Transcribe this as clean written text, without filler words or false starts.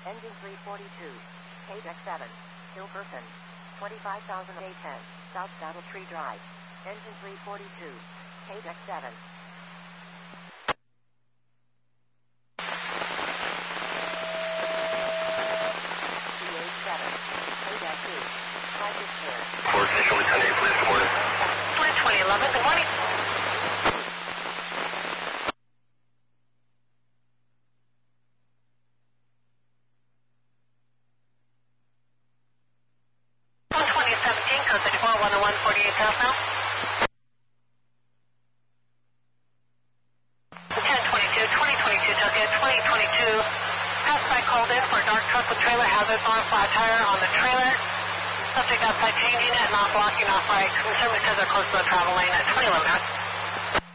Engine 342. KDEX 7. Hilkerson. 25,810. South Saddle Tree Drive. Engine 342. KDEX 7. CH7. KDEX 2. Private Care. Ford Visual 10-8, please report it. Flight 2011, good morning. Code 34, 101, 48 south now. 1022, 2022, Tokyo, 2022. Outside called in for a dark truck with trailer hazards on flat tire on the trailer. Subject outside changing it, not blocking off right. Concern because they're close to the travel lane at 2011.